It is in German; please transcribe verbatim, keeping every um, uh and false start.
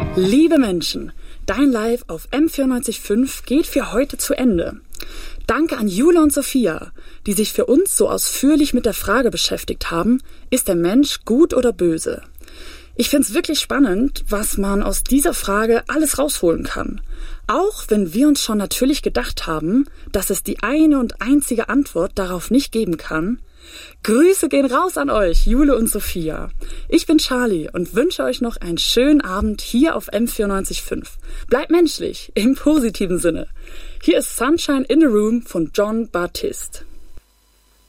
Liebe Menschen, dein Live auf M vierundneunzig Komma fünf geht für heute zu Ende. Danke an Jule und Sophia, die sich für uns so ausführlich mit der Frage beschäftigt haben, ist der Mensch gut oder böse? Ich finde es wirklich spannend, was man aus dieser Frage alles rausholen kann. Auch wenn wir uns schon natürlich gedacht haben, dass es die eine und einzige Antwort darauf nicht geben kann. Grüße gehen raus an euch, Jule und Sophia. Ich bin Charlie und wünsche euch noch einen schönen Abend hier auf M vierundneunzig Komma fünf. Bleibt menschlich, im positiven Sinne. Hier ist Sunshine in the Room von Jon Batiste.